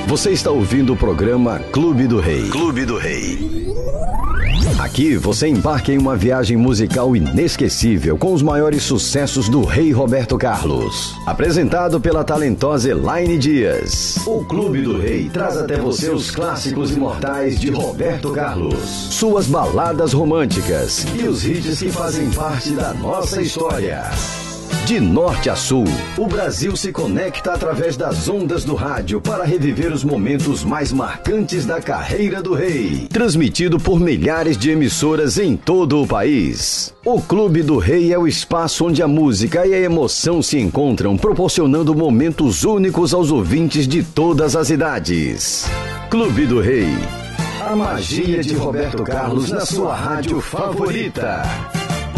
Você está ouvindo o programa Clube do Rei. Clube do Rei. Aqui você embarca em uma viagem musical inesquecível com os maiores sucessos do Rei Roberto Carlos. Apresentado pela talentosa Elaine Dias. O Clube do Rei traz até você os clássicos imortais de Roberto Carlos, suas baladas românticas e os hits que fazem parte da nossa história. De norte a sul, o Brasil se conecta através das ondas do rádio para reviver os momentos mais marcantes da carreira do rei. Transmitido por milhares de emissoras em todo o país. O Clube do Rei é o espaço onde a música e a emoção se encontram, proporcionando momentos únicos aos ouvintes de todas as idades. Clube do Rei. A magia de Roberto Carlos na sua rádio favorita.